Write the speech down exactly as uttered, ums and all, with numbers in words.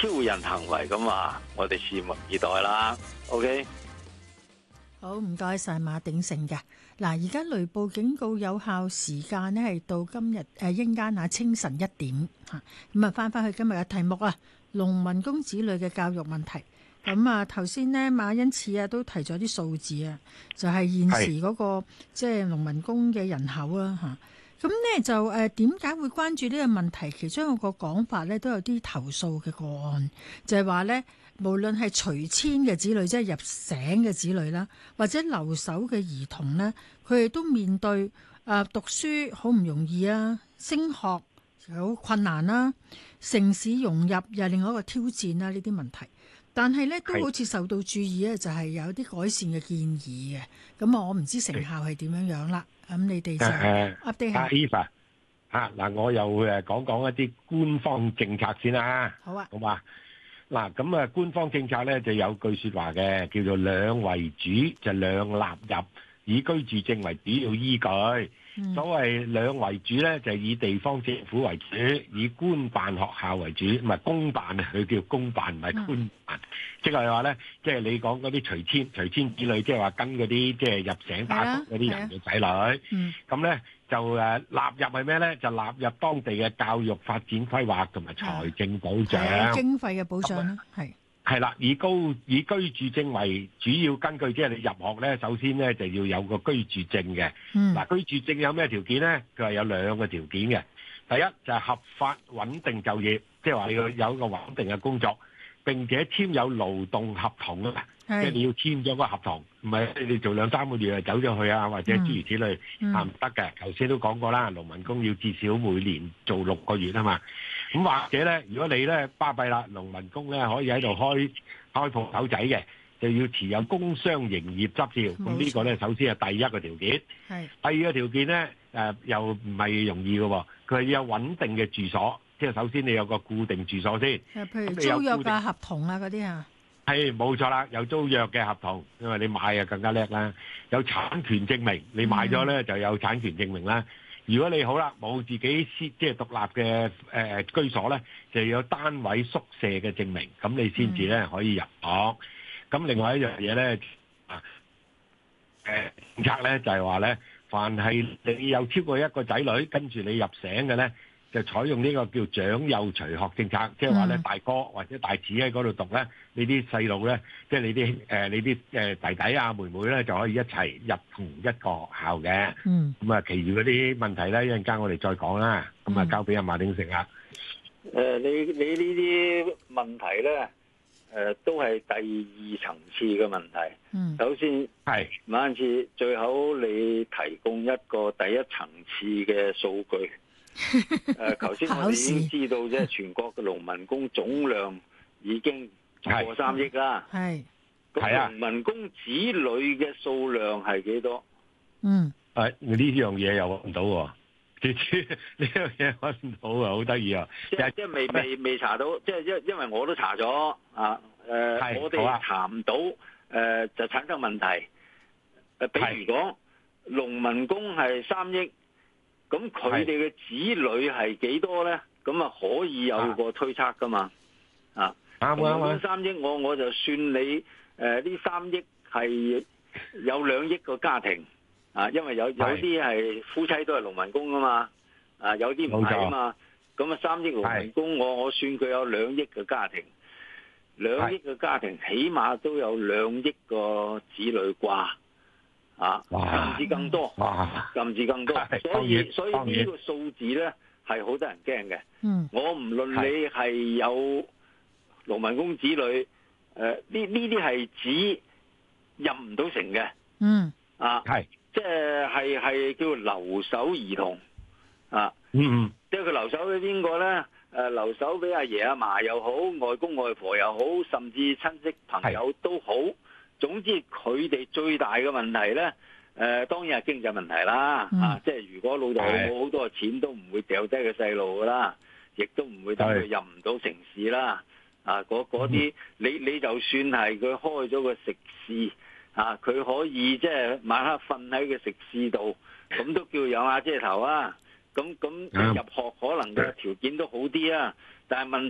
挑人行為咁話，我哋拭目以待啦。OK。 好，唔該晒馬鼎盛嘅。嗱，而家雷暴警告有效時間呢係到今日誒應間啊清晨一點嚇。咁啊，翻翻去今日嘅題目啊，農民工子女嘅教育問題。咁啊，頭先呢，馬恩賜啊都提咗啲數字啊，就係、是、現時嗰、那個即係農民工嘅人口啦嚇。咁呢，就誒點解會關注呢個問題？其中有個講法呢，都有啲投訴嘅個案，就係、是、話呢。無論係隨遷嘅子女，即係入省嘅子女啦，或者留守嘅兒童呢，佢哋都面對誒、呃、讀書好唔容易啊，升學好困難啦，城市融入又係另外一個挑戰啦，呢啲問題。但係呢，都好似受到注意咧，就係有啲改善嘅建議嘅。咁啊，我唔知成效係點樣樣啦。咁你哋就 update 下。 阿 Eva 嚇嗱，我又誒講講一啲官方政策先啦。 好啊， 好嘛？嗱，咁啊，官方政策咧就有句説話嘅，叫做兩為主，就兩納入，以居住證為主要依據。嗯、所謂兩為主咧，就以地方政府為主，以官辦學校為主，唔係公辦啊，佢叫公辦，唔係官辦。嗯、即係話咧，即係你講嗰啲隨遷、隨遷子女，即係話跟嗰啲即係入省打工嗰啲人嘅仔女。咁咧、嗯、就誒納入係咩咧？就納入當地嘅教育發展規劃同埋財政保障、 經費嘅保障啦，係。 係啦，以高以居住證為主要根據，即係你入學咧，首先咧就要有個居住證嘅。嗱、嗯，居住證有咩條件咧？佢係有兩個條件嘅。第一就係合法穩定就業，即係話你要有一個穩定嘅工作，並且簽有勞動合同啊，即係你要簽咗個合同，唔係你做兩三個月就走咗去啊，或者諸如此類啊，唔得嘅。頭先都講過啦，農民工要至少每年做六個月啊嘛。咁或者咧，如果你咧巴閉啦，農民工咧可以喺度開開鋪頭仔嘅，就要持有工商營業執照。咁呢個咧，首先係第一個條件。係。第二個條件咧，誒又唔係容易嘅喎，佢係要有穩定嘅住所，即係首先你有個固定住所先。 誒，譬如租約啊、合同啊嗰啲啊。 係冇錯啦，有租約嘅合同，因為你買啊更加叻啦。有產權證明，你買咗咧就有產權證明啦。如果你好啦，冇自己私即係獨立嘅誒、呃、居所咧，就要有單位宿舍嘅證明，咁你先至咧可以入學。咁、嗯、另外一樣嘢咧，啊誒政策咧就係話咧，凡係你有超過一個仔女跟住你入省嘅咧，就採用呢個叫長幼隨學政策，即係話咧大哥或者大姊喺嗰度讀咧，你啲細路咧，即係你啲誒、呃、你啲誒弟弟啊妹妹咧，就可以一齊入同一個學校嘅。嗯。咁啊，其餘嗰啲問題咧，一陣間我哋再講啦。咁啊，交俾阿馬鼎盛啦。 誒，你你呢啲問題咧，誒都係第二層次嘅問題。嗯。首先係馬恩賜，最好你提供一個第一層次嘅數據。誒，頭先我哋已經知道即係全國嘅農民工總量已經過三億啦。係，咁農民工子女嘅數量係幾多？嗯， 誒，呢樣嘢又搵唔到喎，呢樣嘢搵唔到啊，好得意啊！ 即係即係未未未查到，即係因因為我都查咗啊，誒，我哋查唔到，誒就產生問題。誒，比如講農民工係三億。咁佢哋嘅子女係幾多咧？咁啊可以有個推測噶嘛？啊，啱啱三億，我我就算你誒呢、呃、三億係有兩億個家庭啊，因為有有啲係夫妻都係農民工噶嘛，啊有啲唔係啊嘛。咁啊三億農民工，我我算佢有兩億個家庭，兩億個家庭起碼都有兩億個子女啩。啊，甚至更多，甚至更多，所以所以呢個數字咧係好得人驚嘅。嗯，我唔論你係有農民工子女，誒呢呢啲係指入唔到城嘅。嗯，啊，係，即係係係叫留守兒童。啊，嗯嗯，即係佢留守俾邊個咧？誒，留守俾阿爺阿嫲又好，外公外婆又好，甚至親戚朋友都好。總之佢哋最大嘅問題咧，誒、呃、當然係經濟問題啦，嗯、啊，即係如果老豆老母好多錢都唔會掉低個細路噶啦，亦都唔會等佢入唔到城市啦，啊，嗰啲你你就算係佢開咗個食肆，啊，佢可以即係晚黑瞓喺個食肆度，咁都叫有瓦遮頭啊，咁咁入學可能嘅條件都好啲啊，但係問